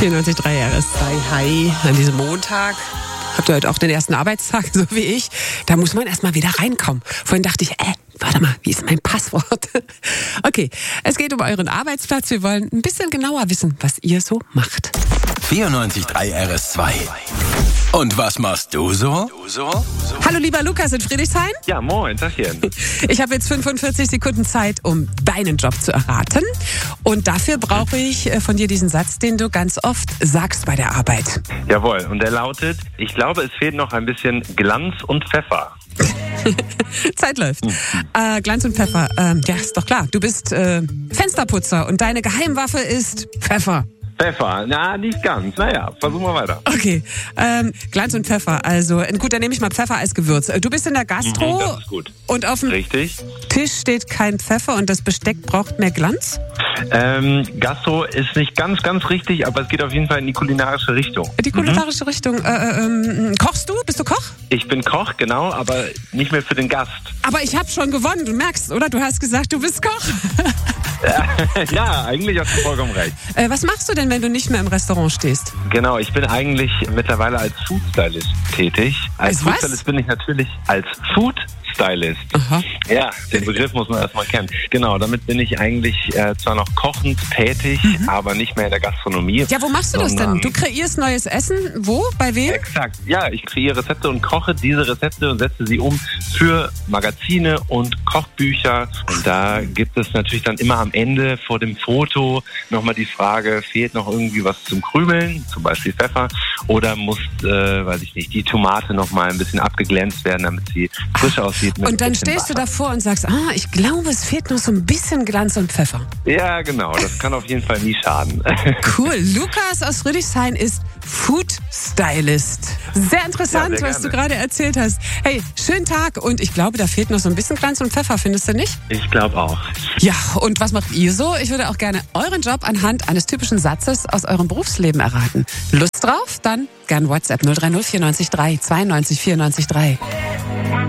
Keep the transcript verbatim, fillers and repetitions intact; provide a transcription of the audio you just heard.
vierundneunzig Komma drei R S zwei. Hi, an diesem Montag. Habt ihr heute auch den ersten Arbeitstag, so wie ich? Da muss man erstmal wieder reinkommen. Vorhin dachte ich, äh, warte mal, wie ist mein Passwort? Okay, es geht um euren Arbeitsplatz. Wir wollen ein bisschen genauer wissen, was ihr so macht. vierundneunzig Komma drei R S zwei. Und was machst du so? Hallo lieber Lukas in Friedrichshain. Ja, moin, Tachchen. Ich habe jetzt fünfundvierzig Sekunden Zeit, um deinen Job zu erraten. Und dafür brauche ich von dir diesen Satz, den du ganz oft sagst bei der Arbeit. Jawohl, und der lautet, ich glaube, es fehlt noch ein bisschen Glanz und Pfeffer. Zeit läuft. Äh, Glanz und Pfeffer. Ähm, ja, ist doch klar. Du bist äh, Fensterputzer und deine Geheimwaffe ist Pfeffer. Pfeffer, na, nicht ganz. Naja, versuchen wir weiter. Okay, ähm, Glanz und Pfeffer. Also, gut, dann nehme ich mal Pfeffer als Gewürz. Du bist in der Gastro. Mhm, das ist gut. Und auf dem Richtig. Tisch steht kein Pfeffer und das Besteck braucht mehr Glanz? Ähm, Gastro ist nicht ganz, ganz richtig, aber es geht auf jeden Fall in die kulinarische Richtung. Die kulinarische mhm. Richtung. Äh, ähm, kochst du? Bist du Koch? Ich bin Koch, genau, aber nicht mehr für den Gast. Aber ich habe schon gewonnen, du merkst, oder? Du hast gesagt, du bist Koch. Ja, eigentlich hast du vollkommen recht. Äh, was machst du denn, wenn du nicht mehr im Restaurant stehst? Genau, ich bin eigentlich mittlerweile als Food Stylist tätig. Als, als Food was? Stylist bin ich natürlich als Food Stylist. Aha. Ja, den Begriff muss man erstmal kennen. Genau, damit bin ich eigentlich äh, zwar noch kochend tätig, mhm. aber nicht mehr in der Gastronomie. Ja, wo machst du das denn? Du kreierst neues Essen? Wo? Bei wem? Exakt. Ja, ich kreiere Rezepte und koche diese Rezepte und setze sie um für Magazine und Kochbücher. Und da gibt es natürlich dann immer am Ende vor dem Foto nochmal die Frage, fehlt noch irgendwie was zum Krümeln, zum Beispiel Pfeffer, oder muss, äh, weiß ich nicht, die Tomate nochmal ein bisschen abgeglänzt werden, damit sie frisch aussieht. Und dann stehst Wasser. Du davor und sagst, ah, ich glaube, es fehlt noch so ein bisschen Glanz und Pfeffer. Ja, genau. Das kann auf jeden Fall nie schaden. Cool. Lukas aus Friedrichshain ist Food Stylist. Sehr interessant, ja, sehr was du gerade erzählt hast. Hey, schönen Tag und ich glaube, da fehlt noch so ein bisschen Glanz und Pfeffer, findest du nicht? Ich glaube auch. Ja, und was macht ihr so? Ich würde auch gerne euren Job anhand eines typischen Satzes aus eurem Berufsleben erraten. Lust drauf? Dann gern WhatsApp null drei null vierundneunzig drei zweiundneunzig vierundneunzig drei.